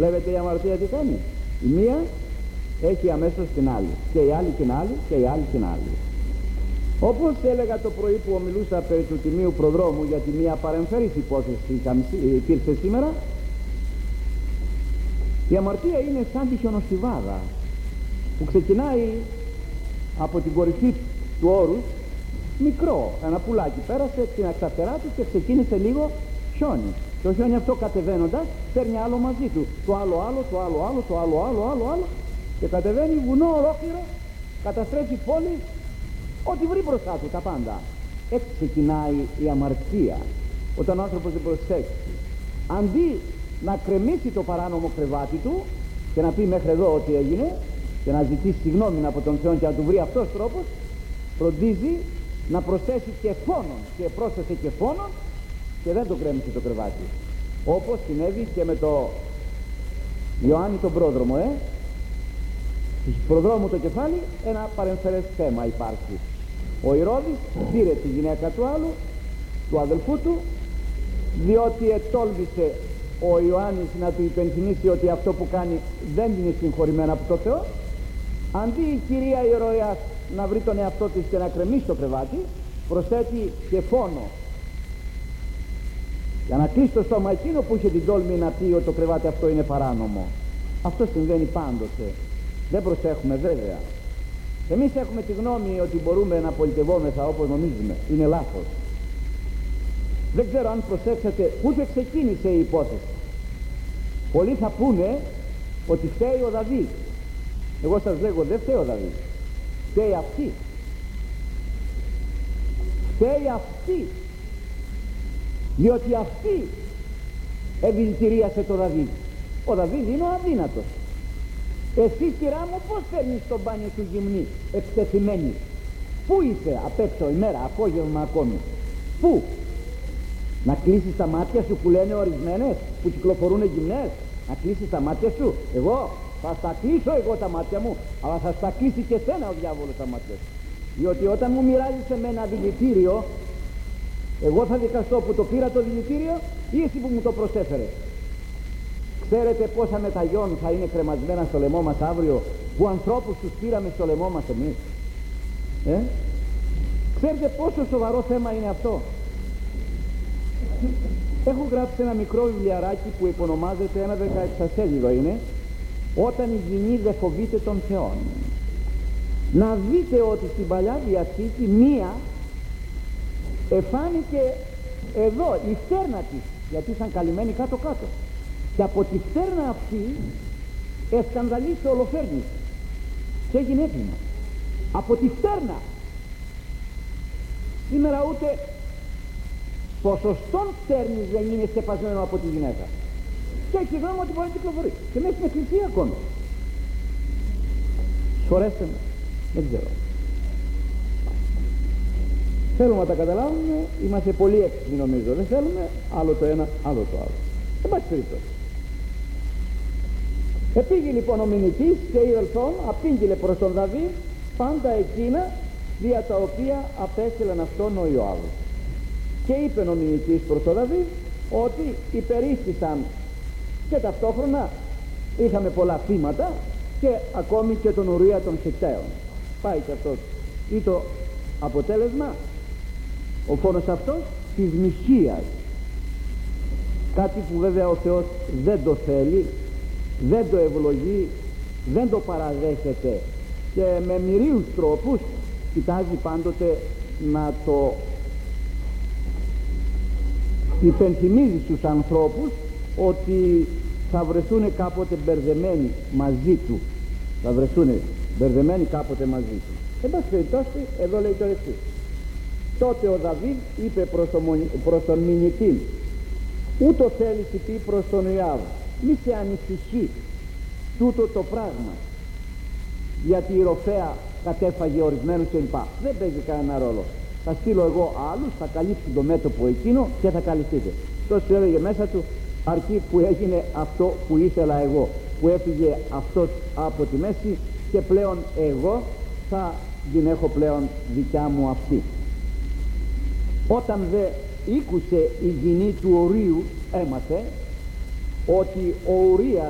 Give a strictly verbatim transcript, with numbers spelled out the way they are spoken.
Βλέπετε η αμαρτία τι κάνει? Η μία έχει αμέσως την άλλη, και η άλλη την άλλη, και η άλλη την άλλη. Όπως έλεγα το πρωί που ομιλούσα περί του Τιμίου Προδρόμου, γιατί μια παρεμφερής υπόθεση υπήρξε σήμερα, η αμαρτία είναι σαν τη χιονοστιβάδα που ξεκινάει από την κορυφή του όρους, μικρό, ένα πουλάκι πέρασε την εξαφτερά του και ξεκίνησε λίγο χιόνι. Το χιόνι αυτό κατεβαίνοντας παίρνει άλλο μαζί του, το άλλο άλλο, το άλλο άλλο, το άλλο άλλο, άλλο άλλο, και κατεβαίνει βουνό ολόκληρο, καταστρέφει πόλη, ό,τι βρει μπροστά του, τα πάντα. Έτσι ξεκινάει η αμαρτία όταν ο άνθρωπος δεν προσέξει. Αντί να κρεμίσει το παράνομο κρεβάτι του και να πει μέχρι εδώ ό,τι έγινε και να ζητήσει συγγνώμη από τον Θεό και να του βρει αυτός τρόπος, φροντίζει να προσθέσει και φόνον, και πρόσθεσε και φόνον και δεν το κρέμισε το κρεβάτι, όπως συνέβη και με το Ιωάννη τον πρόδρομο. ε? Του προδρόμου το κεφάλι ένα παρεμφερές θέμα υπάρχει. Ο Ηρώδης πήρε τη γυναίκα του άλλου, του αδελφού του, διότι ετόλμησε ο Ιωάννης να του υπενθυμίσει ότι αυτό που κάνει δεν είναι συγχωρημένο από το Θεό. Αντί η κυρία Ηρωιάς να βρει τον εαυτό της και να κρεμίσει το κρεβάτι, προσθέτει και φόνο για να κλείσει το στόμα εκείνο που είχε την τόλμη να πει ότι το κρεβάτι αυτό είναι παράνομο. Αυτό συμβαίνει πάντοτε. Δεν προσέχουμε βέβαια. Εμείς έχουμε τη γνώμη ότι μπορούμε να πολιτευόμεθα όπως νομίζουμε. Είναι λάθος. Δεν ξέρω αν προσέξατε ούτε ξεκίνησε η υπόθεση. Πολλοί θα πούνε ότι φταίει ο Δαβίδ. Εγώ σας λέγω δεν φταίει ο Δαβίδ. Φταίει αυτή. Φταίει αυτή. Διότι αυτή ευηλητηρίασε το Δαβίδ. Ο Δαβίδ είναι ο αδύνατος. Εσύ, κυρά μου, πως φέρνεις το μπάνιο σου γυμνή, εκτεθειμένη? Πού είσαι απ' έξω ημέρα, απόγευμα ακόμη? Πού? Να κλείσεις τα μάτια σου που λένε ορισμένες που κυκλοφορούν γυμνές? Να κλείσεις τα μάτια σου? Εγώ θα στα κλείσω εγώ τα μάτια μου, αλλά θα στα κλείσει και σένα ο διάβολος τα μάτια σου. Διότι όταν μου μοιράζεις με ένα δηλητήριο, εγώ θα δικαστώ που το πήρα το δηλητήριο ή εσύ που μου το προσέφερες. Ξέρετε πόσα μεταγιών θα είναι κρεμασμένα στο λαιμό μας αύριο, που ανθρώπους τους πήραμε στο λαιμό μας εμείς? Ε? Ξέρετε πόσο σοβαρό θέμα είναι αυτό? Έχω γράψει ένα μικρό βιβλιαράκι που υπονομάζεται, ένα δεκαεξασέλιδο είναι, «Όταν η γυνή δε φοβείται τον Θεόν». Να δείτε ότι στην Παλιά Διαθήκη μία εφάνηκε εδώ η φτέρνα της, γιατί ήταν καλυμμένη κάτω κάτω, και από τη φτέρνα αυτή εσκανδαλίσει ο Ολοφέρνης και έγινε έτοιμο από τη φτέρνα. Σήμερα ούτε ποσοστόν φτέρνης δεν είναι σκεπασμένο από τη γυναίκα και έχει δρόμο ότι μπορεί να κυκλοφορεί και μέσα στην εκκλησία ακόμη. Συγχωρέστε με, δεν ξέρω. Θέλουμε να τα καταλάβουμε, είμαστε πολύ έξυπνοι νομίζω. Δεν θέλουμε άλλο το ένα, άλλο το άλλο. Δεν πάση περιπτώσει. Επήγε λοιπόν ο μηνυτής και ήλθον απήγγειλε προς τον Δαβίδ πάντα εκείνα δια τα οποία απέστειλαν αυτόν ο Ιωάβ. Και είπε ο μηνυτής προς τον Δαβίδ ότι υπερίστησαν και ταυτόχρονα είχαμε πολλά θύματα και ακόμη και τον Ουρία των Χιттαίων. Πάει και αυτός. Ή το αποτέλεσμα, ο φόνος αυτός της μοιχείας, κάτι που βέβαια ο Θεός δεν το θέλει, δεν το ευλογεί, δεν το παραδέχεται και με μυρίους τρόπους κοιτάζει πάντοτε να το υπενθυμίζει στους ανθρώπους ότι θα βρεθούν κάποτε μπερδεμένοι μαζί του, θα βρεθούν μπερδεμένοι κάποτε μαζί του. Εν πάση περιπτώσει, εδώ λέει το εξής. Τότε ο Δαβίδ είπε προς τον, προς τον μηνυτή, ούτω θέλεις πει προς τον Ιωάβ, μη σε ανησυχεί τούτο το πράγμα, γιατί η ροφέα κατέφαγε ορισμένους κλπ. Δεν παίζει κανένα ρόλο. Θα στείλω εγώ άλλους, θα καλύψουν το μέτωπο εκείνο και θα καλυφθείτε. Τόσο έλεγε μέσα του, αρκεί που έγινε αυτό που ήθελα εγώ, που έφυγε αυτός από τη μέση και πλέον εγώ θα την έχω πλέον δικιά μου αυτή. Όταν δε ήκουσε η γυνή του Ουρίου, έμαθε ότι ο Ουρίας